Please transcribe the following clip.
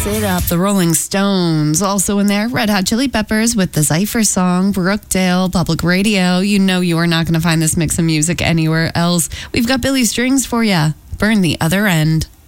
Mix It Up, the Rolling Stones. Also in there, Red Hot Chili Peppers with the Cypher song, Brookdale, Public Radio. You know you are not going to find this mix of music anywhere else. We've got Billy Strings for you. Burn the Other End.